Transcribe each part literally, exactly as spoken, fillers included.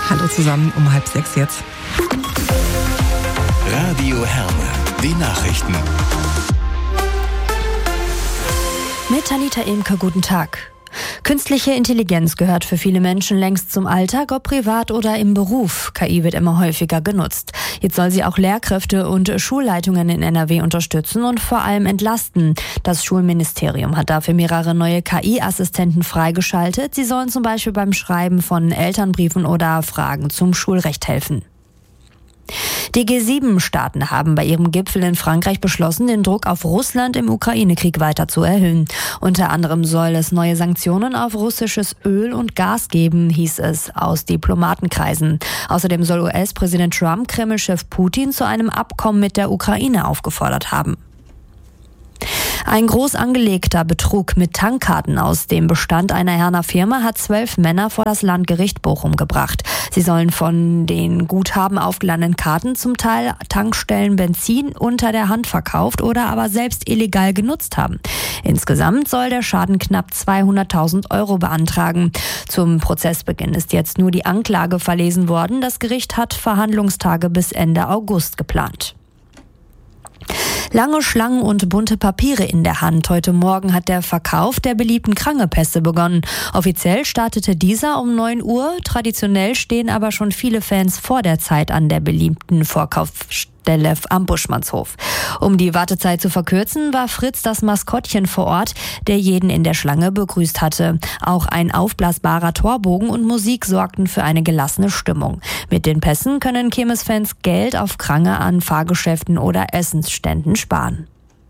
Hallo zusammen, um halb sechs jetzt. Radio Herne, die Nachrichten. Mit Anita Imke, guten Tag. Künstliche Intelligenz gehört für viele Menschen längst zum Alltag, ob privat oder im Beruf. K I wird immer häufiger genutzt. Jetzt soll sie auch Lehrkräfte und Schulleitungen in N R W unterstützen und vor allem entlasten. Das Schulministerium hat dafür mehrere neue K I-Assistenten freigeschaltet. Sie sollen zum Beispiel beim Schreiben von Elternbriefen oder Fragen zum Schulrecht helfen. Die G sieben Staaten haben bei ihrem Gipfel in Frankreich beschlossen, den Druck auf Russland im Ukraine-Krieg weiter zu erhöhen. Unter anderem soll es neue Sanktionen auf russisches Öl und Gas geben, hieß es aus Diplomatenkreisen. Außerdem soll U S-Präsident Trump Kreml-Chef Putin zu einem Abkommen mit der Ukraine aufgefordert haben. Ein groß angelegter Betrug mit Tankkarten aus dem Bestand einer Herner Firma hat zwölf Männer vor das Landgericht Bochum gebracht. Sie sollen von den Guthaben aufgeladenen Karten zum Teil Tankstellen Benzin unter der Hand verkauft oder aber selbst illegal genutzt haben. Insgesamt soll der Schaden knapp zweihunderttausend Euro beantragen. Zum Prozessbeginn ist jetzt nur die Anklage verlesen worden. Das Gericht hat Verhandlungstage bis Ende August geplant. Lange Schlangen und bunte Papiere in der Hand. Heute Morgen hat der Verkauf der beliebten Krangepässe begonnen. Offiziell startete dieser um neun Uhr. Traditionell stehen aber schon viele Fans vor der Zeit an der beliebten Vorkaufsstelle am Buschmannshof. Um die Wartezeit zu verkürzen, war Fritz das Maskottchen vor Ort, der jeden in der Schlange begrüßt hatte. Auch ein aufblasbarer Torbogen und Musik sorgten für eine gelassene Stimmung. Mit den Pässen können Kirmesfans Geld auf Krange an Fahrgeschäften oder Essensständen sparen.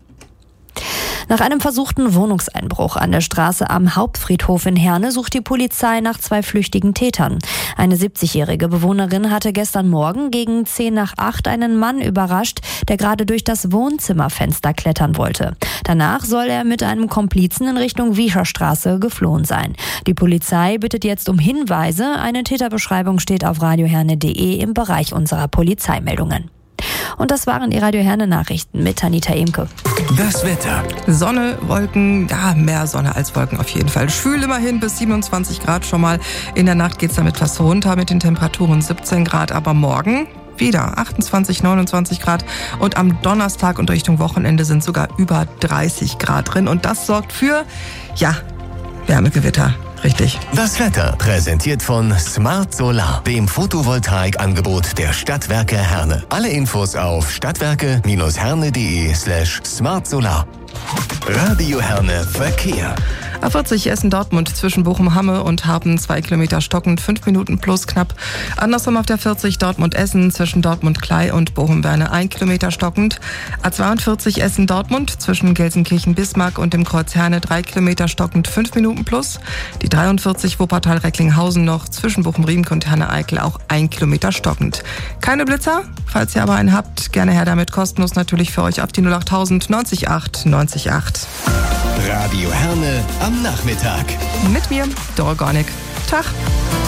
Nach einem versuchten Wohnungseinbruch an der Straße am Hauptfriedhof in Herne sucht die Polizei nach zwei flüchtigen Tätern. Eine siebzigjährige Bewohnerin hatte gestern Morgen gegen zehn nach acht einen Mann überrascht, der gerade durch das Wohnzimmerfenster klettern wollte. Danach soll er mit einem Komplizen in Richtung Wiescherstraße geflohen sein. Die Polizei bittet jetzt um Hinweise. Eine Täterbeschreibung steht auf radioherne punkt de im Bereich unserer Polizeimeldungen. Und das waren die Radio Herne Nachrichten mit Anita Imke. Das Wetter. Sonne, Wolken, ja, mehr Sonne als Wolken auf jeden Fall. Schwül immerhin bis siebenundzwanzig Grad schon mal. In der Nacht geht's damit fast runter mit den Temperaturen siebzehn Grad, aber morgen wieder achtundzwanzig, neunundzwanzig Grad und am Donnerstag und Richtung Wochenende sind sogar über dreißig Grad drin und das sorgt für, ja, Wärmegewitter. Richtig. Das Wetter präsentiert von Smart Solar, dem Photovoltaikangebot der Stadtwerke Herne. Alle Infos auf stadtwerke-herne.de slash smartsolar. Radio Herne Verkehr. A vierzig Essen-Dortmund zwischen Bochum-Hamme und Harpen zwei Kilometer stockend, fünf Minuten plus knapp. Andersrum auf der vierzig Dortmund-Essen zwischen Dortmund-Klei und Bochum-Berne ein Kilometer stockend. A zweiundvierzig Essen-Dortmund zwischen Gelsenkirchen-Bismarck und dem Kreuz Herne drei Kilometer stockend, fünf Minuten plus. Die dreiundvierzig Wuppertal-Recklinghausen noch zwischen Bochum-Riemke und Herne-Eickel auch ein Kilometer stockend. Keine Blitzer? Falls ihr aber einen habt, gerne her damit, kostenlos natürlich für euch auf die null achttausend neunzig acht neunzig acht. Radio Herne am Nachmittag. Mit mir, Dora Gornik. Tag.